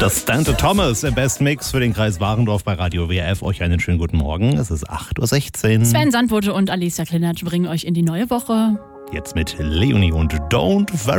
Das Stanton Thomas im Best Mix für den Kreis Warendorf bei Radio WRF. Euch einen schönen guten Morgen. Es ist 8.16 Uhr. Sven Sandbote und Alicia Klinert bringen euch in die neue Woche. Jetzt mit Leonie und Don't Worry.